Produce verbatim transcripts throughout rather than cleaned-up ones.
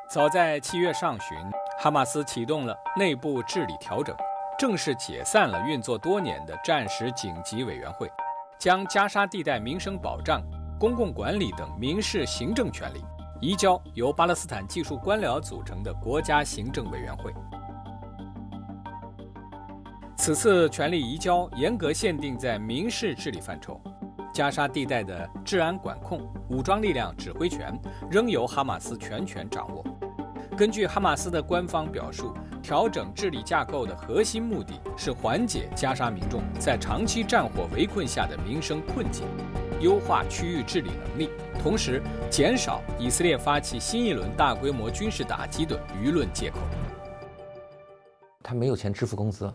早在七月上旬，哈马斯启动了内部治理调整，正式解散了运作多年的战时紧急委员会，将加沙地带民生保障、公共管理等民事行政权力移交由巴勒斯坦技术官僚组成的国家行政委员会。此次权力移交严格限定在民事治理范畴，加沙地带的治安管控、武装力量指挥权仍由哈马斯全权掌握。根据哈马斯的官方表述，调整治理架构的核心目的是缓解加沙民众在长期战火围困下的民生困境，优化区域治理能力，同时减少以色列发起新一轮大规模军事打击的舆论借口。 他没有钱支付工资了，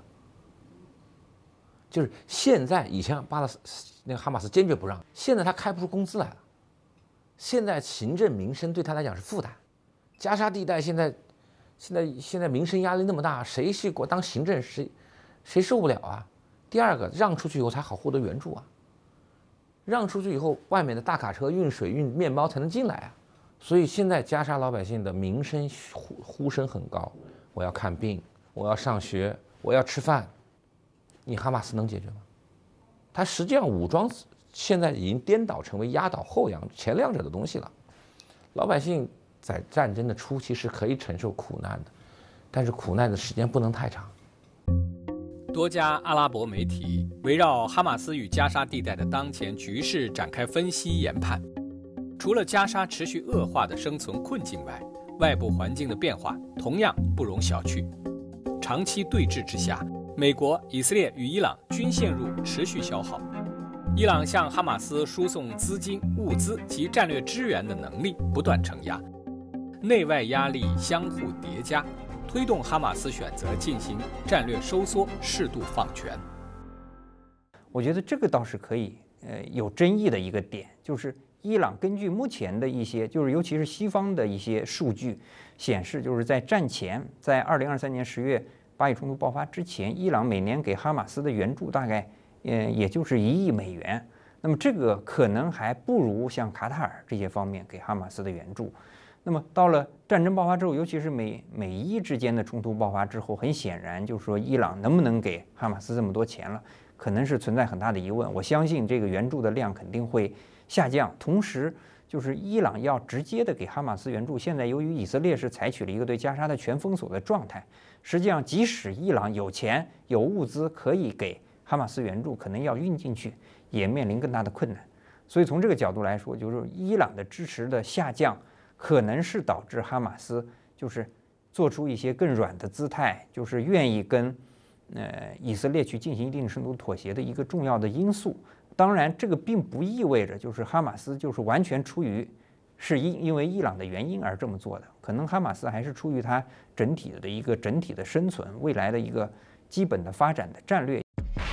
就是现在，以前巴勒斯那个哈马斯坚决不让，现在他开不出工资来了。现在行政民生对他来讲是负担。加沙地带现在，现在现在民生压力那么大，谁去国当行政谁谁受不了啊？第二个，让出去以后才好获得援助啊。让出去以后，外面的大卡车运水运面包才能进来啊。所以现在加沙老百姓的民生呼呼声很高，我要看病，我要上学，我要吃饭。你哈马斯能解决吗？他实际上武装现在已经颠倒成为压倒后两前两者的东西了。老百姓在战争的初期是可以承受苦难的，但是苦难的时间不能太长。 多家阿拉伯媒体围绕哈马斯与加沙地带的当前局势展开分析研判。除了加沙持续恶化的生存困境外，外部环境的变化同样不容小觑。长期对峙之下，美国、以色列与伊朗均陷入持续消耗。伊朗向哈马斯输送资金、物资及战略支援的能力不断承压，内外压力相互叠加，推动哈马斯选择进行战略收缩，适度放权。 我觉得这个倒是可以，呃，有争议的一个点，就是伊朗根据目前的一些，就是尤其是西方的一些数据显示，就是在战前，在二零二三年十月巴以冲突爆发之前，伊朗每年给哈马斯的援助大概，呃，也就是一亿美元。那么这个可能还不如像卡塔尔这些方面给哈马斯的援助。那么到了战争爆发之后，尤其是美美伊之间的冲突爆发之后，很显然就是说伊朗能不能给哈马斯这么多钱了，可能是存在很大的疑问。我相信这个援助的量肯定会下降。同时，就是伊朗要直接的给哈马斯援助，现在由于以色列是采取了一个对加沙的全封锁的状态，实际上即使伊朗有钱有物资可以给哈马斯援助，可能要运进去也面临更大的困难。所以从这个角度来说，就是伊朗的支持的下降，可能是导致哈马斯就是做出一些更软的姿态，就是愿意跟呃以色列去进行一定程度妥协的一个重要的因素。当然，这个并不意味着就是哈马斯就是完全出于是因因为伊朗的原因而这么做的，可能哈马斯还是出于它整体的一个整体的生存、未来的一个基本的发展的战略。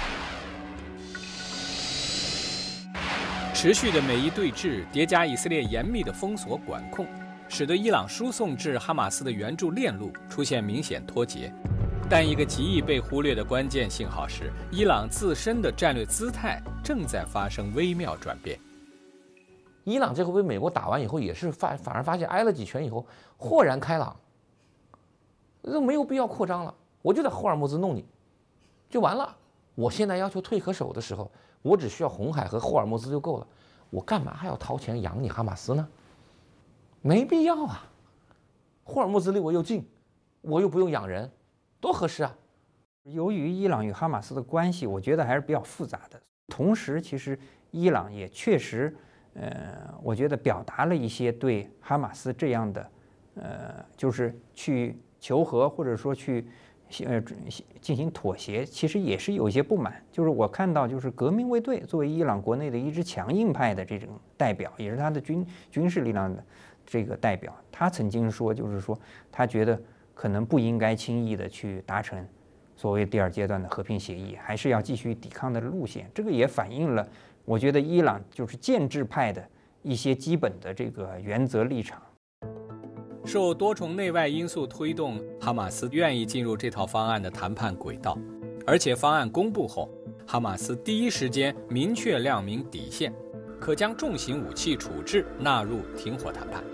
持续的美伊对峙叠加以色列严密的封锁管控，使得伊朗输送至哈马斯的援助链路出现明显脱节。但一个极易被忽略的关键信号是，伊朗自身的战略姿态正在发生微妙转变。 伊朗这回被美国打完以后，也是反反而发现挨了几拳以后豁然开朗，那没有必要扩张了，我就在霍尔木兹弄你，就完了。我现在要求退可守的时候，我只需要红海和霍尔木兹就够了，我干嘛还要掏钱养你哈马斯呢？没必要啊。霍尔木兹离我又近，我又不用养人，多合适啊！ 由于伊朗与哈马斯的关系，我觉得还是比较复杂的。同时，其实伊朗也确实，呃，我觉得表达了一些对哈马斯这样的，呃，就是去求和或者说去，呃，进行妥协，其实也是有一些不满。就是我看到，就是革命卫队作为伊朗国内的一支强硬派的这种代表，也是他的军军事力量的这个代表，他曾经说，就是说他觉得可能不应该轻易的去达成所谓第二阶段的和平协议，还是要继续抵抗的路线。这个也反映了，我觉得伊朗就是建制派的一些基本的这个原则立场。 受多重内外因素推动，哈马斯愿意进入这套方案的谈判轨道，而且方案公布后，哈马斯第一时间明确亮明底线，可将重型武器处置纳入停火谈判。